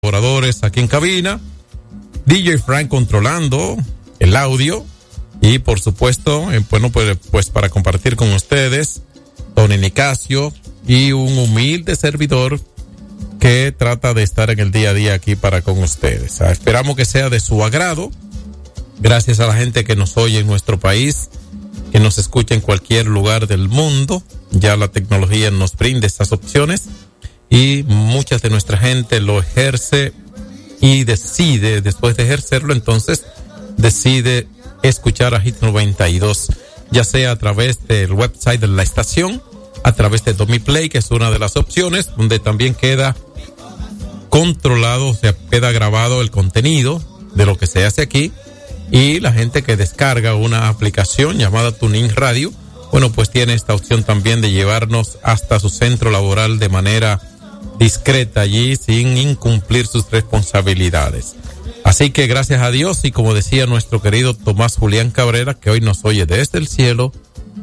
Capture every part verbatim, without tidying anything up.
colaboradores aquí en cabina, D J Frank controlando el audio y por supuesto, eh, bueno, pues, pues para compartir con ustedes, Tony Nicasio y un humilde servidor que trata de estar en el día a día aquí para con ustedes. Ah, esperamos que sea de su agrado. Gracias a la gente que nos oye en nuestro país, que nos escucha en cualquier lugar del mundo. Ya la tecnología nos brinda estas opciones y mucha de nuestra gente lo ejerce y decide, después de ejercerlo, entonces decide escuchar a Hit noventa y dos, ya sea a través del website de la estación, a través de Domiplay, que es una de las opciones, donde también queda controlado, o sea, queda grabado el contenido de lo que se hace aquí, y la gente que descarga una aplicación llamada TuneIn Radio, bueno, pues tiene esta opción también de llevarnos hasta su centro laboral de manera discreta allí, sin incumplir sus responsabilidades. Así que gracias a Dios, y como decía nuestro querido Tomás Julián Cabrera, que hoy nos oye desde el cielo,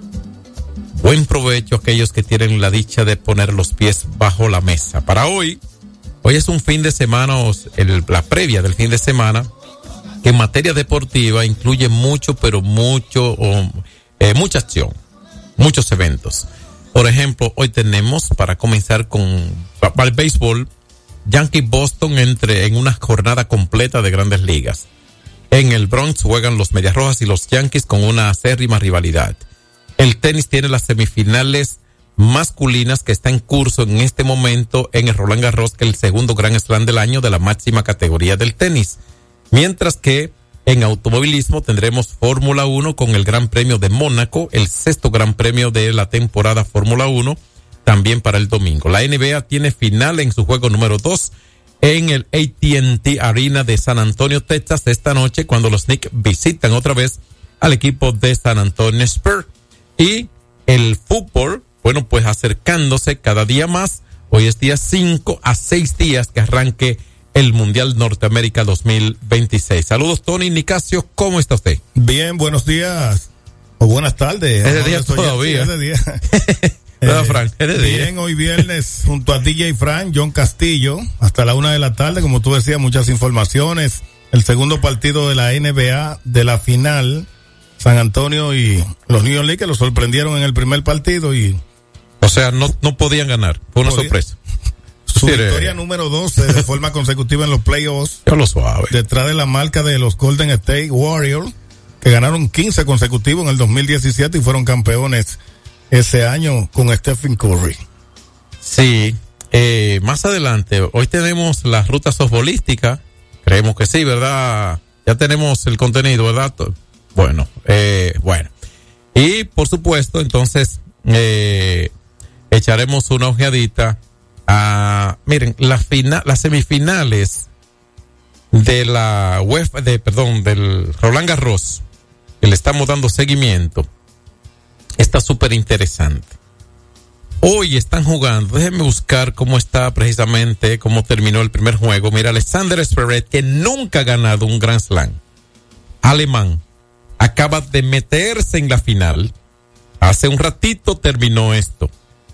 buen provecho a aquellos que tienen la dicha de poner los pies bajo la mesa. Para hoy, hoy es un fin de semana, el, la previa del fin de semana, que en materia deportiva incluye mucho, pero mucho, oh, eh, mucha acción, muchos eventos. Por ejemplo, hoy tenemos, para comenzar con el béisbol, Yankee Boston entre en una jornada completa de Grandes Ligas. En el Bronx juegan los Medias Rojas y los Yankees con una acérrima rivalidad. El tenis tiene las semifinales masculinas que está en curso en este momento en el Roland Garros, que es el segundo Grand Slam del año de la máxima categoría del tenis. Mientras que en automovilismo tendremos Fórmula uno con el Gran Premio de Mónaco, el sexto Gran Premio de la temporada Fórmula uno, también para el domingo. La N B A tiene final en su juego número dos en el A T and T Arena de San Antonio, Texas, esta noche, cuando los Knicks visitan otra vez al equipo de San Antonio Spurs. Y el fútbol, bueno, pues acercándose cada día más. Hoy es día cinco a seis días que arranque el Mundial Norteamérica dos mil veintiséis. Saludos, Tony Nicasio, ¿cómo está usted? Bien, buenos días o buenas tardes. Es de día todavía. Es de día. eh, Frank, es de día. Bien, hoy viernes junto a D J Frank, John Castillo, hasta la una de la tarde, como tú decías, muchas informaciones. El segundo partido de la N B A de la final, San Antonio y los New York Knicks, que los sorprendieron en el primer partido y... O sea, no, no podían ganar, fue una podía. sorpresa. Su sí, victoria eh. número doce de forma consecutiva en los playoffs. Yo lo suave. Detrás de la marca de los Golden State Warriors, que ganaron quince consecutivos en el dos mil diecisiete y fueron campeones ese año con Stephen Curry. Sí, eh, más adelante, hoy tenemos la ruta softbolística. Creemos que sí, ¿verdad? Ya tenemos el contenido, ¿verdad? Bueno, eh, bueno. Y por supuesto, entonces, eh, echaremos una ojeadita a, miren, la final, las semifinales de la UEFA, de, perdón, del Roland Garros, que le estamos dando seguimiento, está súper interesante. Hoy están jugando, déjenme buscar cómo está precisamente, cómo terminó el primer juego. Mira, Alexander Zverev, que nunca ha ganado un Grand Slam, alemán, acaba de meterse en la final. Hace un ratito terminó esto.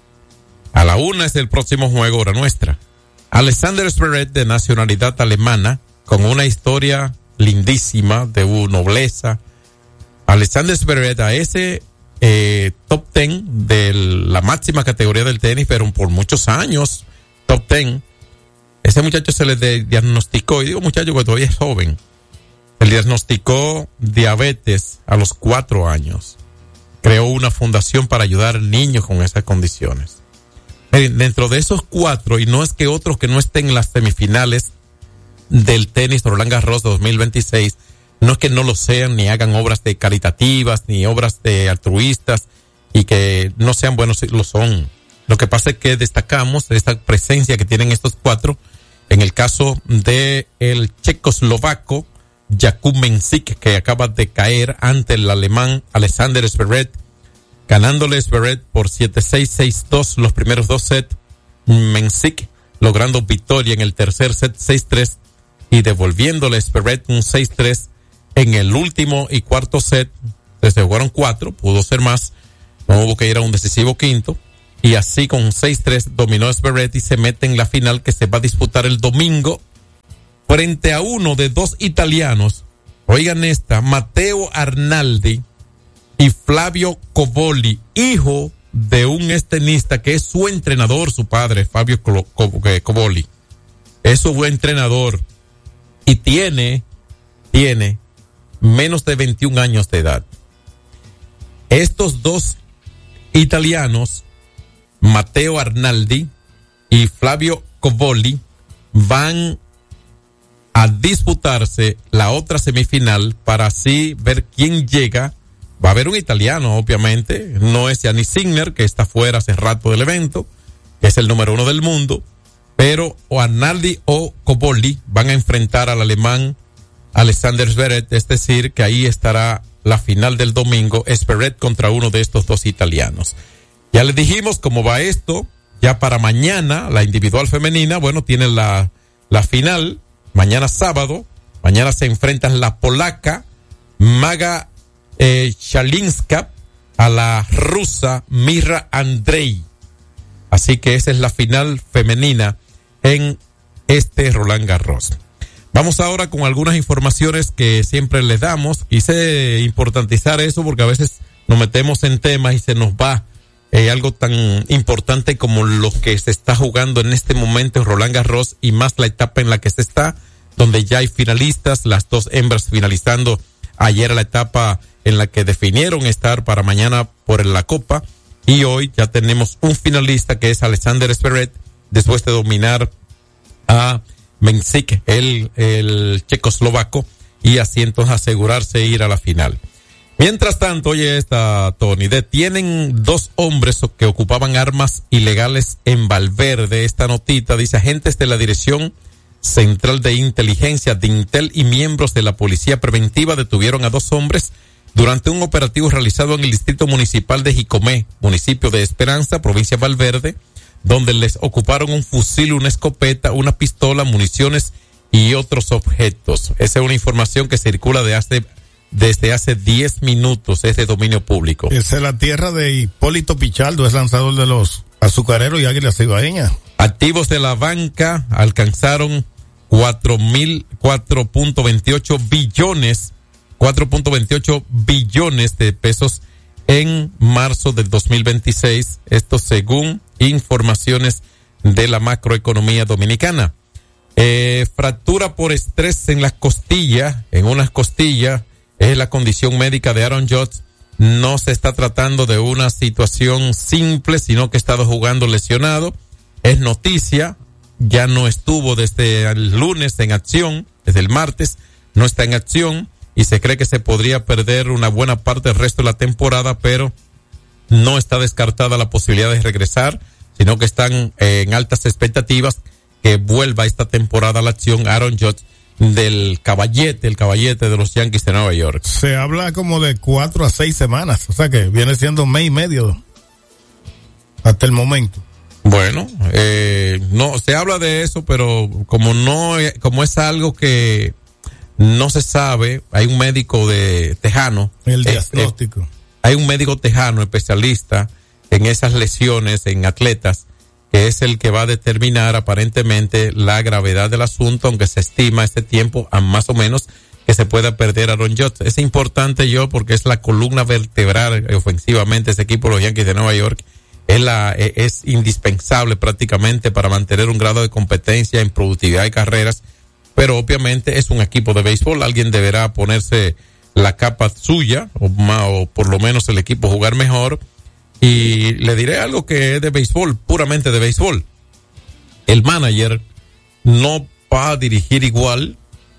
A la una es el próximo juego, hora nuestra. Alexander Zverev, de nacionalidad alemana, con una historia lindísima de nobleza. Alexander Zverev a ese eh, top ten de la máxima categoría del tenis, pero por muchos años, top ten. Ese muchacho se le de, diagnosticó, y digo muchacho porque todavía es joven, se le diagnosticó diabetes a los cuatro años. Creó una fundación para ayudar niños con esas condiciones. Dentro de esos cuatro, y no es que otros que no estén en las semifinales del tenis Roland Garros dos mil veintiséis, no es que no lo sean, ni hagan obras de caritativas, ni obras de altruistas, y que no sean buenos, lo son. Lo que pasa es que destacamos esta presencia que tienen estos cuatro, en el caso de el checoslovaco Jakub Mensik, que acaba de caer ante el alemán Alexander Zverev, ganándole Zverev por siete seis, seis dos los primeros dos sets. Mensik logrando victoria en el tercer set seis tres y devolviéndole Zverev un seis tres en el último y cuarto set. Se jugaron cuatro, pudo ser más, no hubo que ir a un decisivo quinto, y así con seis tres dominó Zverev y se mete en la final que se va a disputar el domingo frente a uno de dos italianos, oigan esta, Matteo Arnaldi y Flavio Coboli, hijo de un tenista que es su entrenador, su padre, Fabio Coboli. Es su buen entrenador y tiene, tiene menos de veintiún años de edad. Estos dos italianos, Matteo Arnaldi y Flavio Coboli, van a disputarse la otra semifinal para así ver quién llega. Va a haber un italiano, obviamente, no es Yannick Sinner, que está fuera hace rato del evento, que es el número uno del mundo, pero o Arnaldi o Coboli van a enfrentar al alemán Alexander Zverev, es decir, que ahí estará la final del domingo, Zverev contra uno de estos dos italianos. Ya les dijimos cómo va esto, ya para mañana, la individual femenina, bueno, tiene la, la final, mañana sábado, mañana se enfrentan la polaca Maga eh, Shalinska a la rusa Mira Andrei. Así que esa es la final femenina en este Roland Garros. Vamos ahora con algunas informaciones que siempre les damos. Quise importantizar eso porque a veces nos metemos en temas y se nos va eh, algo tan importante como lo que se está jugando en este momento en Roland Garros y más la etapa en la que se está, donde ya hay finalistas, las dos hembras finalizando ayer la etapa en la que definieron estar para mañana por la Copa, y hoy ya tenemos un finalista que es Alexander Zverev, después de dominar a Mensik, el, el checoslovaco, y así entonces asegurarse ir a la final. Mientras tanto, oye esta, Tony, detienen dos hombres que ocupaban armas ilegales en Valverde. Esta notita dice: agentes de la Dirección Central de Inteligencia de Intel y miembros de la Policía Preventiva detuvieron a dos hombres durante un operativo realizado en el distrito municipal de Jicomé, municipio de Esperanza, provincia de Valverde, donde les ocuparon un fusil, una escopeta, una pistola, municiones y otros objetos. Esa es una información que circula de hace, desde hace diez minutos, es de dominio público. Esa es la tierra de Hipólito Pichardo, es lanzador de los azucareros y Águilas Cibaeñas. Activos de la banca alcanzaron cuatro mil, cuatro punto veintiocho billones, cuatro punto veintiocho billones de pesos en marzo del dos mil veintiséis, esto según informaciones de la macroeconomía dominicana. Eh, fractura por estrés en las costillas, en unas costillas, es la condición médica de Aaron Judge. No se está tratando de una situación simple, sino que ha estado jugando lesionado. Es noticia, ya no estuvo desde el lunes en acción, desde el martes, no está en acción, y se cree que se podría perder una buena parte del resto de la temporada, pero no está descartada la posibilidad de regresar, sino que están eh, en altas expectativas que vuelva esta temporada a la acción Aaron Judge, del caballete, el caballete de los Yankees de Nueva York. Se habla como de cuatro a seis semanas, o sea que viene siendo un mes y medio hasta el momento. Bueno, eh, no, se habla de eso, pero como no, como es algo que no se sabe, hay un médico de tejano. El diagnóstico. Eh, eh, hay un médico tejano especialista en esas lesiones en atletas, que es el que va a determinar aparentemente la gravedad del asunto, aunque se estima este tiempo a más o menos que se pueda perder a Aaron Judge. Es importante yo porque es la columna vertebral ofensivamente ese equipo de los Yankees de Nueva York. Es la, es indispensable prácticamente para mantener un grado de competencia en productividad de carreras, pero obviamente es un equipo de béisbol, alguien deberá ponerse la capa suya, o, más, o por lo menos el equipo jugar mejor. Y le diré algo que es de béisbol, puramente de béisbol. El manager no va a dirigir igual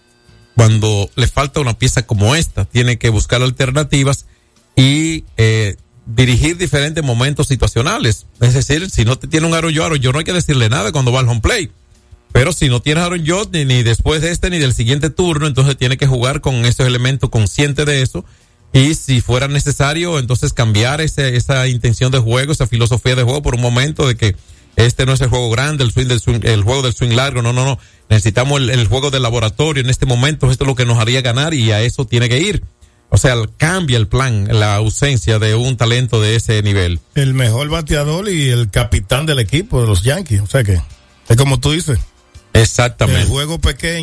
cuando le falta una pieza como esta. Tiene que buscar alternativas y eh, dirigir diferentes momentos situacionales. Es decir, si no te tiene un Aaron Judge, no hay que decirle nada cuando va al home play. Pero si no tienes Aaron Judge ni, ni después de este ni del siguiente turno, entonces tiene que jugar con esos elementos, consciente de eso. Y si fuera necesario, entonces cambiar ese, esa intención de juego, esa filosofía de juego por un momento, de que este no es el juego grande, el swing del swing, el juego del swing largo, no, no, no. Necesitamos el, el juego del laboratorio en este momento, esto es lo que nos haría ganar y a eso tiene que ir. O sea, cambia el plan, la ausencia de un talento de ese nivel. El mejor bateador y el capitán del equipo de los Yankees, o sea que, es como tú dices. Exactamente. El juego pequeño.